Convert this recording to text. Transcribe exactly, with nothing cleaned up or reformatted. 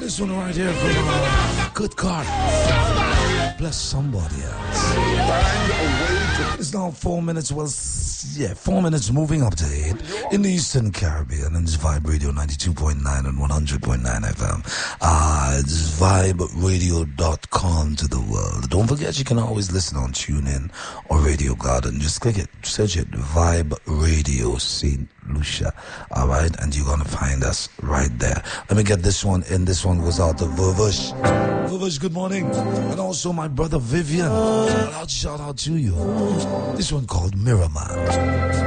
This one right here from uh, Good God. Bless somebody else. It's now four minutes. Well, yeah, four minutes moving up to eight in the Eastern Caribbean. And it's Vibe Radio ninety-two point nine and one hundred point nine F M. Uh, it's vibe radio dot com to the world. Don't forget, you can always listen on TuneIn or Radio Garden. Just click it, search it, Vibe Radio Saint Lucia. All right, and you're gonna find us right there. Let me get this one in. This one was out of Vervush. Vervush, good morning. And also my brother Vivian. Shout out, shout out to you. This one called Mirror Man.